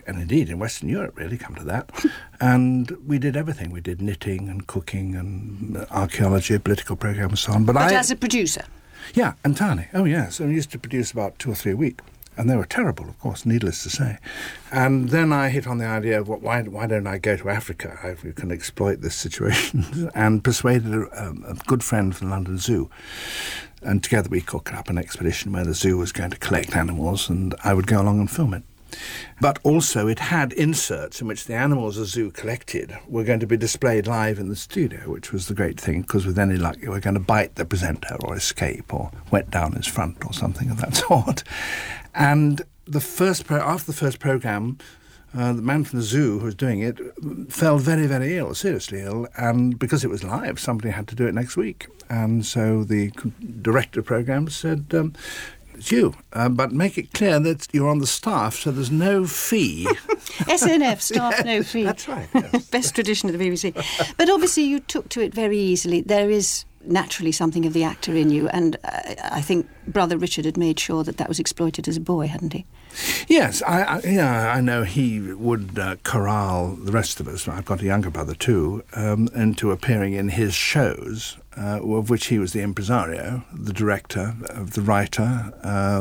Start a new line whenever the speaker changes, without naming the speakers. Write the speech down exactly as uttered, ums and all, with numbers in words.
and indeed in Western Europe, really, come to that. And we did everything. We did knitting and cooking and archaeology, political programme and so on. But,
but
I,
as a producer?
Yeah, entirely. Oh, yes. And we used to produce about two or three a week. And they were terrible, of course, needless to say. And then I hit on the idea of, well, why, why don't I go to Africa if we can exploit this situation, and persuaded a, a good friend from the London Zoo. And together we cooked up an expedition where the zoo was going to collect animals and I would go along and film it. But also it had inserts in which the animals the zoo collected were going to be displayed live in the studio, which was the great thing, because with any luck you were going to bite the presenter or escape or wet down his front or something of that sort. And the first pro- after the first programme, uh, the man from the zoo who was doing it fell very, very ill, seriously ill, and because it was live, somebody had to do it next week. And so the director of programmes said, um, it's you, uh, but make it clear that you're on the staff, so there's no fee.
S N F, staff,
yes,
no fee.
That's right, yes.
Best tradition of the B B C. But obviously you took to it very easily. There is naturally something of the actor in you, and uh, I think Brother Richard had made sure that that was exploited as a boy, hadn't he?
Yes, I, I, yeah, I know he would uh, corral the rest of us, I've got a younger brother too, um, into appearing in his shows, uh, of which he was the impresario, the director, uh, the writer, uh,